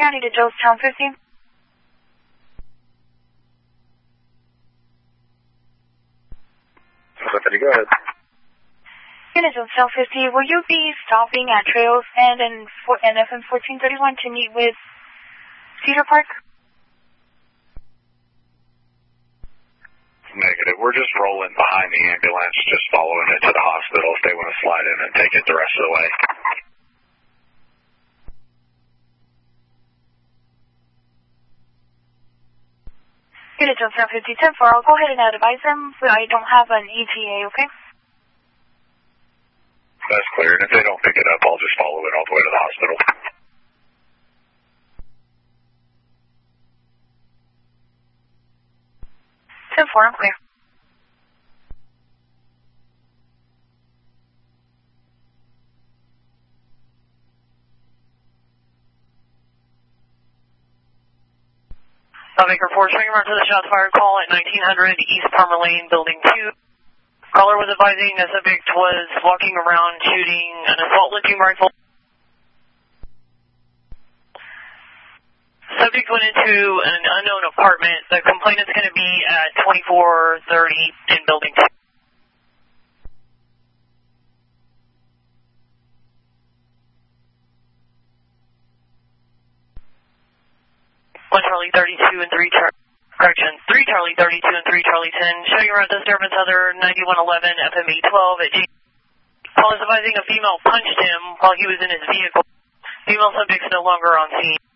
County to Jonestown 50. Go ahead. Unit Jonestown 50, will you be stopping at Trails and FM 1431 to meet with Cedar Park? Negative. We're just rolling behind the ambulance, just following it to the hospital if they want to slide in and take it the rest of the way. Unit Jonestown 50, 10-4, I'll go ahead and advise them, but I don't have an ETA, okay? That's clear, and if they don't pick it up, I'll just follow it all the way to the hospital. I'm clear. Baker 4, swing around to the shots fired call at 1900 East Palmer Lane, Building 2. Caller was advising the subject was walking around shooting an assault lynching rifle. Subject went into an unknown apartment. The complainant's going to be at 2430 in Building 2. Charlie 32 and 3 Charlie 32 and 3 Charlie 10, showing around disturbance other 9111 FME 12 at G. Call is advising a female punched him while he was in his vehicle. Female subject's no longer on scene.